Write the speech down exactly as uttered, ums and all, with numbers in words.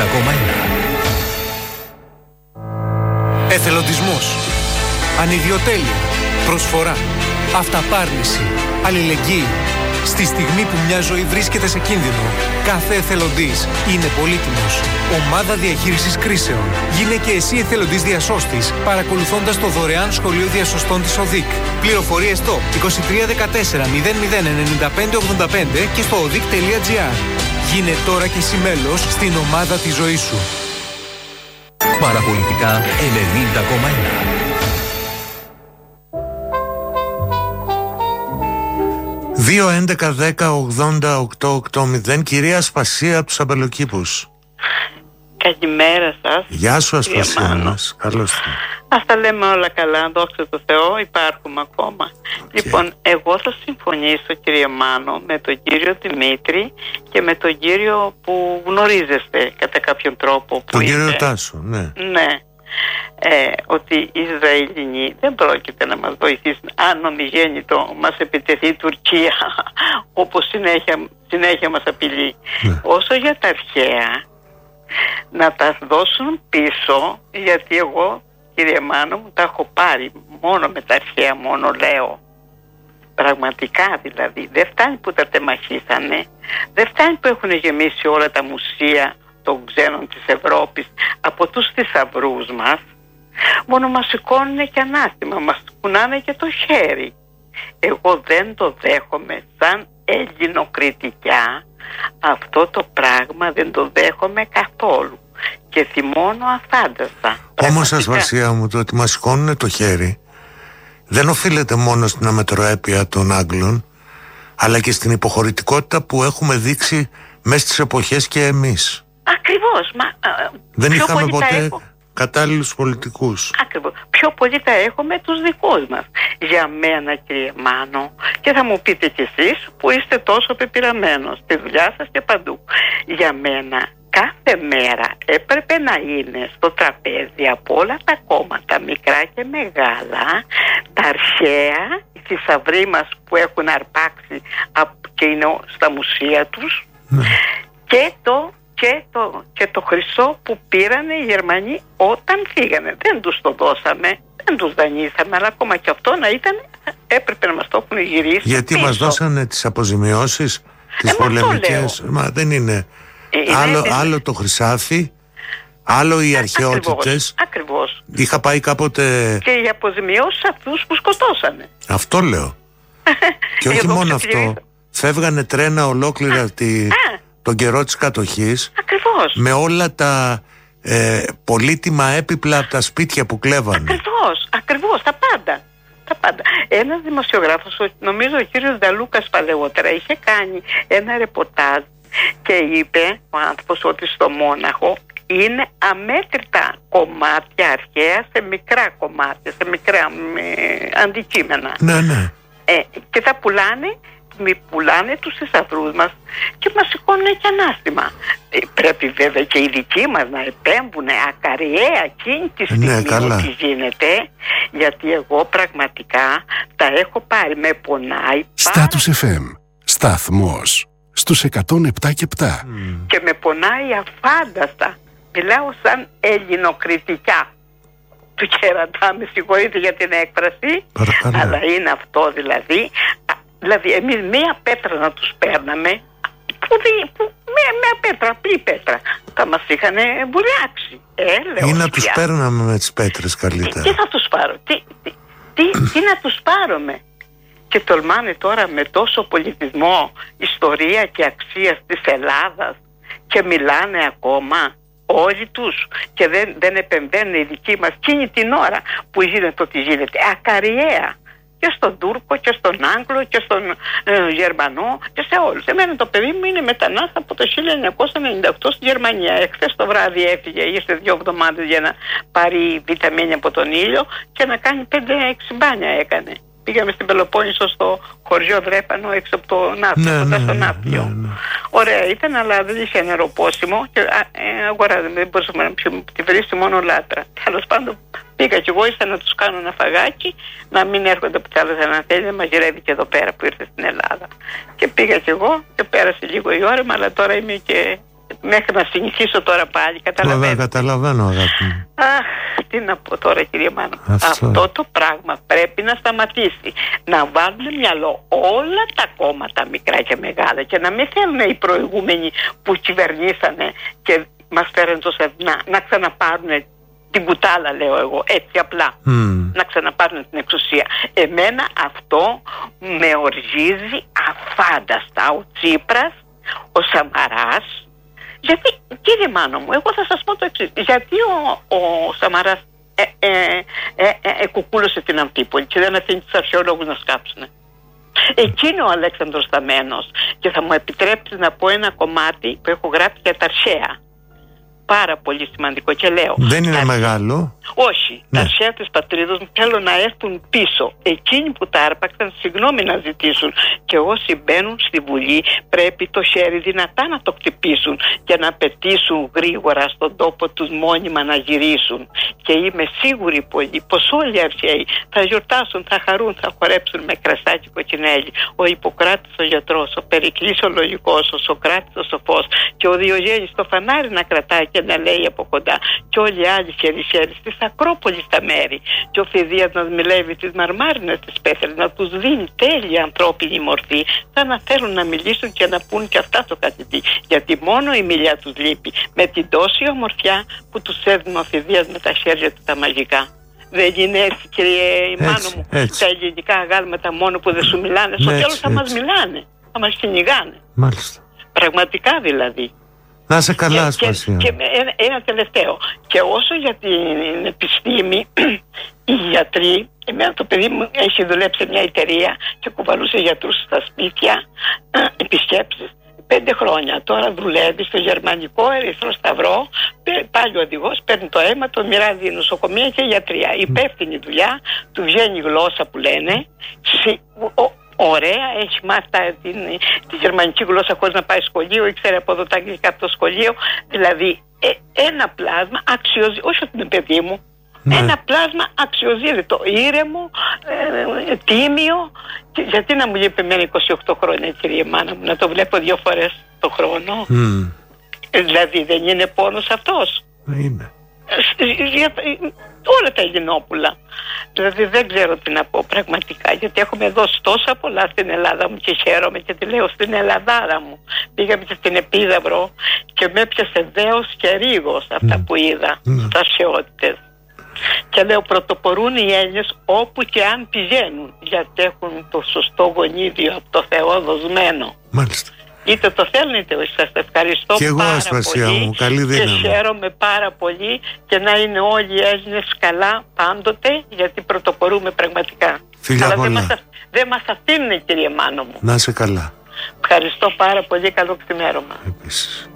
κόμμα ένα. Εθελοντισμός, ανιδιοτέλεια, προσφορά, αυταπάρνηση, αλληλεγγύη. Στη στιγμή που μια ζωή βρίσκεται σε κίνδυνο, κάθε εθελοντής είναι πολύτιμος. Ομάδα διαχείρισης κρίσεων. Γίνε και εσύ εθελοντής διασώστης, παρακολουθώντας το δωρεάν σχολείο διασωστών της ΟΔΙΚ. Πληροφορίες στο είκοσι τρία δεκατέσσερα μηδέν μηδέν ενενήντα πέντε ογδόντα πέντε και στο οδικ τελεία τζι άρ. Γίνε τώρα και εσύ μέλος στην ομάδα της ζωής σου. Παραπολιτικά ενενήντα κόμμα ένα. δύο έντεκα δέκα ογδόντα οκτώ ογδόντα. Κυρία Ασπασία από τους Αμπελοκήπους. Καλημέρα σας. Γεια σου Ασπασία μας. Καλώς ήρθατε. Ας τα λέμε όλα καλά, δόξα τω Θεώ, υπάρχουμε ακόμα. Okay. Λοιπόν, εγώ θα συμφωνήσω, κύριε Μάνο, με τον κύριο Δημήτρη και με τον κύριο που γνωρίζεστε κατά κάποιον τρόπο. Που τον είναι, κύριο Τάσο, ναι. Ναι. Ε, ότι οι Ισραηλινοί δεν πρόκειται να μας βοηθήσουν αν ομιγέννητο μας επιτεθεί η Τουρκία όπως συνέχεια, συνέχεια μας απειλεί. Ναι. Όσο για τα αρχαία, να τα δώσουν πίσω, γιατί εγώ, κύριε Μάνο μου, τα έχω πάρει μόνο με τα αρχαία, μόνο λέω. Πραγματικά δηλαδή, δεν φτάνει που τα τεμαχίσανε, δεν φτάνει που έχουν γεμίσει όλα τα μουσεία των ξένων της Ευρώπης από τους θησαυρούς μας, μόνο μας σηκώνουν και ανάστημα, μας κουνάνε και το χέρι. Εγώ δεν το δέχομαι σαν ελληνοκριτικιά, αυτό το πράγμα δεν το δέχομαι καθόλου και θυμώνω αφάνταστα. Όμως Ασπασία μου, το ότι μας σηκώνουν το χέρι δεν οφείλεται μόνο στην αμετροέπεια των Άγγλων, αλλά και στην υποχωρητικότητα που έχουμε δείξει μέσα στις εποχές και εμείς. Ακριβώς. Μα, δεν είχαμε ποτέ κατάλληλους πολιτικούς. Ακριβώς. Πιο πολύ τα έχω με τους δικούς μας. Για μένα, κύριε Μάνο, και θα μου πείτε κι εσείς που είστε τόσο πεπειραμένος στη δουλειά σας και παντού. Για μένα κάθε μέρα έπρεπε να είναι στο τραπέζι από όλα τα κόμματα, μικρά και μεγάλα, τα αρχαία, οι θησαυροί μας που έχουν αρπάξει και είναι στα μουσεία τους, ναι. και το... Και το, και το χρυσό που πήρανε οι Γερμανοί όταν φύγανε. Δεν τους το δώσαμε, δεν τους δανείσαμε, αλλά ακόμα και αυτό να ήταν, έπρεπε να μας το έχουν γυρίσει. Γιατί πίσω. Μας δώσανε τις αποζημιώσεις, τις ε, πολεμικές. Μα, μα δεν είναι. είναι άλλο, είναι... άλλο το χρυσάφι, άλλο οι αρχαιότητες. Ακριβώς. Είχα πάει κάποτε. Και οι αποζημιώσεις αυτούς που σκοτώσανε. Αυτό λέω. Και όχι μόνο αυτό. Φεύγανε τρένα ολόκληρα τη... τον καιρό της κατοχής. Ακριβώς. Με όλα τα ε, πολύτιμα έπιπλα από τα σπίτια που κλέβανε. Ακριβώς, ακριβώς, τα πάντα. Τα πάντα. Ένας δημοσιογράφος, νομίζω ο κύριος Νταλούκας παλαιότερα, είχε κάνει ένα ρεπορτάζ και είπε ο άνθρωπος ότι στο Μόναχο είναι αμέτρητα κομμάτια αρχαία σε μικρά κομμάτια, σε μικρά ε, αντικείμενα. Ναι, ναι. Ε, και τα πουλάνε, μη πουλάνε τους θησαυρούς μας και μας σηκώνουν και ανάστημα. Ε, πρέπει βέβαια και οι δικοί μας να επέμβουν ακαριέα εκείνη τη στιγμή, ναι, ότι γίνεται, γιατί εγώ πραγματικά τα έχω πάρει, με πονάει. Status εφ εμ, σταθμός στους εκατόν επτά και επτά. Mm. Και με πονάει αφάνταστα. Μιλάω σαν ελληνοκριτικά του κερατά, με συγχωρείτε για την έκφραση. Παρακαλώ. Αλλά είναι αυτό δηλαδή. Δηλαδή εμείς μία πέτρα να τους παίρναμε, που, που, μία, μία πέτρα, απλή πέτρα, θα μας είχαν βουλιάξει. Ε, ή να τους παίρναμε με τις πέτρες καλύτερα. Τι, τι θα τους πάρω, τι, τι, τι, τι να τους πάρουμε. Και τολμάνε τώρα με τόσο πολιτισμό, ιστορία και αξία της Ελλάδας και μιλάνε ακόμα όλοι τους και δεν, δεν επεμβαίνουν οι δικοί μας εκείνη την ώρα που γίνεται ό,τι γίνεται. Ακαριέα. Και στον Τούρκο και στον Άγγλο και στον ε, Γερμανό και σε όλους. Εμένα το παιδί μου είναι μετανάστα από το χίλια εννιακόσια ενενήντα οκτώ στη Γερμανία. Εχθές το βράδυ έφυγε, ήρθε δύο εβδομάδες για να πάρει βιταμίνη από τον ήλιο και να κάνει πέντε έξι μπάνια έκανε. Πήγαμε στην Πελοπόννησο στο χωριό Δρέπανο έξω από το Ναύπλιο, ναι, κοντά ναι, στο Ναύπλιο. Ναι, ναι. Ωραία ήταν, αλλά δεν είχε νεροπόσιμο και ε, αγοράζαμε, δεν μπορούσαμε να πιούμε, τη βρήσει μόνο λάτρα. Τέλος πάντων πήγα κι εγώ, ήθελα να τους κάνω ένα φαγάκι, να μην έρχονται από τις άλλες αναθέλειες, μαγειρεύει και εδώ πέρα που ήρθε στην Ελλάδα. Και πήγα κι εγώ και πέρασε λίγο η ώρα, αλλά τώρα είμαι και μέχρι να συνηθίσω τώρα πάλι, καταλαβαίνω. Βέβαια, καταλαβαίνω, αγάπη μου. Αχ, τι να πω τώρα, κύριε Μάνο. Αυτό. Αυτό το πράγμα πρέπει να σταματήσει. Να βάλουμε μυαλό όλα τα κόμματα, μικρά και μεγάλα, και να μην θέλουν οι προηγούμενοι που κυβερνήσανε και μας φέρουν τόσα δεινά να ξαναπάρουν την κουτάλα, λέω εγώ, έτσι απλά. Mm. Να ξαναπάρουν την εξουσία. Εμένα αυτό με οργίζει αφάνταστα. Ο Τσίπρας, ο Σαμαράς. Γιατί, κύριε Μάνο μου, εγώ θα σας πω το εξής. Γιατί ο, ο Σαμαράς ε, ε, ε, ε, ε, κουκούλωσε την Αντίπολη και δεν αφήνει τους αρχαιολόγους να σκάψουν. Εκείνο ο Αλέξανδρος Σταμένος, και θα μου επιτρέψει να πω ένα κομμάτι που έχω γράψει για τα αρχαία. Πάρα πολύ σημαντικό και λέω. Δεν είναι τα... μεγάλο. Όχι. Ναι. Τα αρχαία της πατρίδος μου θέλω να έρθουν πίσω. Εκείνοι που τα άρπαξαν, συγγνώμη να ζητήσουν. Και όσοι μπαίνουν στη Βουλή πρέπει το χέρι δυνατά να το χτυπήσουν και να πετήσουν γρήγορα στον τόπο τους μόνιμα να γυρίσουν. Και είμαι σίγουρη πολύ πως όλοι οι αρχαίοι θα γιορτάσουν, θα χαρούν, θα χορέψουν με κρασάκι κοκκινέλι. Ο Ιπποκράτης ο γιατρός, ο Περικλής ο λογικός, ο Σοκράτης ο σοφός και ο Διογέννης το φανάρι να κρατάει και να λέει από κοντά, και όλοι οι άλλοι χέρι-χέρι στις Ακρόπολης τα μέρη, και ο Φιδίας να μιλεύει τις μαρμάρινες τις πέθρες, να τους δίνει τέλεια ανθρώπινη μορφή, θα να θέλουν να μιλήσουν και να πούν και αυτά το κάτι τι, γιατί μόνο η μιλιά τους λείπει, με την τόση ομορφιά που τους έδινε ο Φιδίας με τα χέρια του τα μαγικά. Δεν είναι έτσι, κύριε Μάνο μου, έτσι. Τα ελληνικά αγάλματα μόνο που δεν σου μιλάνε, στο έτσι, τέλος θα έτσι. μας μιλάνε, θα μας κυνηγάνε. Μάλιστα. Πραγματικά δηλαδή. Να σε καλά, και, Ασπασία. και, και ένα, ένα τελευταίο. Και όσο για την επιστήμη, οι γιατροί, εμένα το παιδί μου έχει δουλέψει σε μια εταιρεία και κουβαλούσε γιατρούς στα σπίτια, επισκέψεις. Πέντε χρόνια τώρα δουλεύει στο Γερμανικό Ερυθρό Σταυρό, πάλι ο οδηγός παίρνει το αίμα, το μοιράζει νοσοκομεία και γιατρία. Mm. Υπεύθυνη δουλειά, του βγαίνει γλώσσα που λένε. Συ, ο, Ωραία, έχει μάθει την, τη γερμανική γλώσσα χωρίς να πάει σχολείο, ήξερε από εδώ τα αγγλικά από το σχολείο. Δηλαδή, ε, ένα πλάσμα αξιοζήτητο, όχι ότι είναι παιδί μου, ναι. Ένα πλάσμα αξιοζήτητο, ήρεμο, ε, τίμιο. Και, γιατί να μου λείπει εμένα είκοσι οκτώ χρόνια, κυρία μάνα μου, να το βλέπω δύο φορές το χρόνο. Mm. Ε, δηλαδή, δεν είναι πόνος αυτός? Είναι. Όλα τα Ελληνόπουλα. Δηλαδή δεν ξέρω τι να πω πραγματικά, γιατί έχουμε δώσει τόσα πολλά στην Ελλάδα μου και χαίρομαι και τη λέω στην Ελλαδάρα μου. Πήγαμε και στην Επίδαυρο και με έπιασε δέος και ρίγος αυτά mm. που είδα mm. στις αρχαιότητες. Και λέω, πρωτοπορούν οι Έλληνες όπου και αν πηγαίνουν, γιατί έχουν το σωστό γονίδιο από το Θεό δοσμένο. Μάλιστα. Είτε το θέλουν είτε όχι. Σας ευχαριστώ και εγώ, πάρα Ασπασία πολύ μου, καλή δύναμη. Και χαίρομαι πάρα πολύ και να είναι όλοι οι Έλληνες καλά πάντοτε, γιατί πρωτοπορούμε πραγματικά. Φιλιά Αλλά πολλά. δεν μας, δεν μας αφήνουν, κύριε Μάνο μου. Να είσαι καλά. Ευχαριστώ πάρα πολύ, καλό ξημέρωμα. Επίσης.